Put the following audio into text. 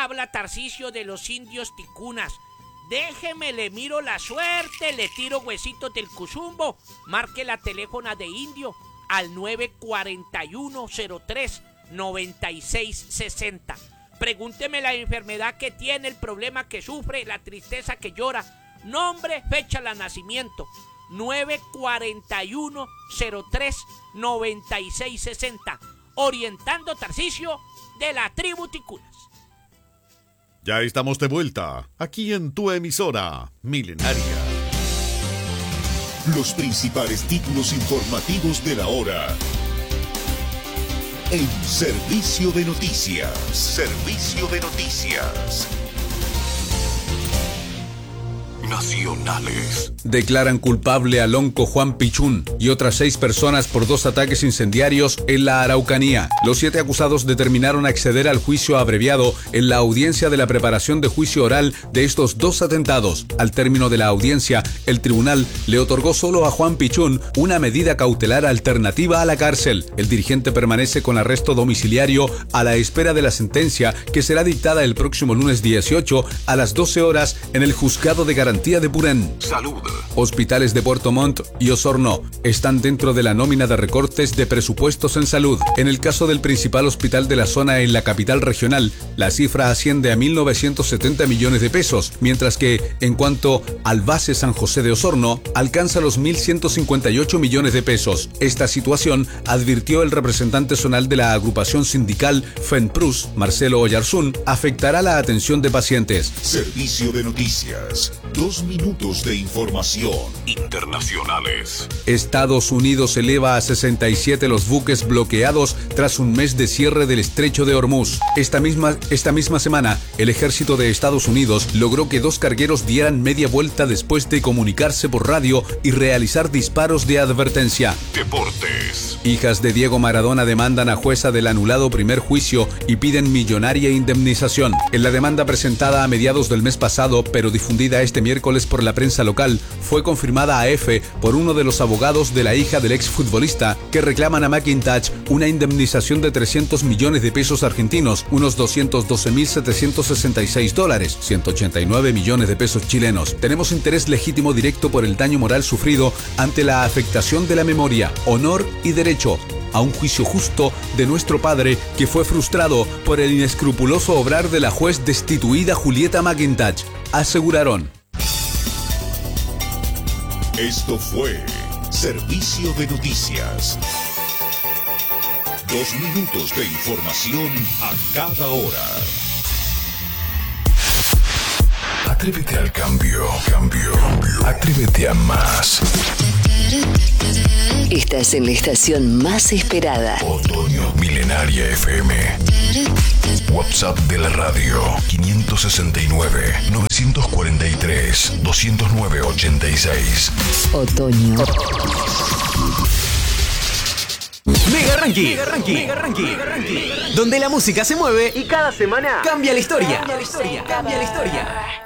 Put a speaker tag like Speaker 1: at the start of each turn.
Speaker 1: habla Tarcisio de los indios ticunas. Déjeme, le miro la suerte, le tiro huesitos del cuzumbo. Marque la teléfona de indio al 941-03-9660. Pregúnteme la enfermedad que tiene, el problema que sufre, la tristeza que llora. Nombre, fecha de nacimiento. 941-03-9660. Orientando Tarcisio de la tribu Ticunas.
Speaker 2: Ya estamos de vuelta, aquí en tu emisora Milenaria.
Speaker 3: Los principales títulos informativos de la hora. En Servicio de Noticias. Servicio de Noticias. Nacionales.
Speaker 4: Declaran culpable a Lonco Juan Pichún y otras 6 personas por 2 ataques incendiarios en la Araucanía. Los 7 acusados determinaron acceder al juicio abreviado en la audiencia de la preparación de juicio oral de estos 2 atentados. Al término de la audiencia, el tribunal le otorgó solo a Juan Pichún una medida cautelar alternativa a la cárcel. El dirigente permanece con arresto domiciliario a la espera de la sentencia que será dictada el próximo lunes 18 a las 12 horas en el Juzgado de Garantía de Purén.
Speaker 3: Salud.
Speaker 4: Hospitales de Puerto Montt y Osorno están dentro de la nómina de recortes de presupuestos en salud. En el caso del principal hospital de la zona en la capital regional, la cifra asciende a 1.970 millones de pesos, mientras que, en cuanto al base San José de Osorno, alcanza los 1.158 millones de pesos. Esta situación, advirtió el representante zonal de la agrupación sindical FENPRUS, Marcelo Oyarzún, afectará la atención de pacientes.
Speaker 3: Servicio de Noticias. 2 minutos de información internacionales.
Speaker 4: Estados Unidos eleva a 67 los buques bloqueados tras un mes de cierre del estrecho de Hormuz. Esta misma semana, el ejército de Estados Unidos logró que 2 cargueros dieran media vuelta después de comunicarse por radio y realizar disparos de advertencia.
Speaker 3: Deportes.
Speaker 4: Hijas de Diego Maradona demandan a jueza del anulado primer juicio y piden millonaria indemnización. En la demanda presentada a mediados del mes pasado, pero difundida este miércoles por la prensa local, fue confirmada a F por uno de los abogados de la hija del exfutbolista, que reclaman a McIntyre una indemnización de 300 millones de pesos argentinos, unos 212.766 dólares, 189 millones de pesos chilenos. Tenemos interés legítimo directo por el daño moral sufrido ante la afectación de la memoria, honor y derecho a un juicio justo de nuestro padre, que fue frustrado por el inescrupuloso obrar de la juez destituida Julieta McIntyre, aseguraron.
Speaker 3: Esto fue Servicio de Noticias. 2 minutos de información a cada hora. Atrévete al cambio. Atrévete a más.
Speaker 5: Estás en la estación más esperada.
Speaker 3: Otoño Milenaria FM. WhatsApp de la radio 569-943-209-86.
Speaker 5: Otoño.
Speaker 6: Mega Ranking. Donde la música se mueve y cada semana cambia la historia.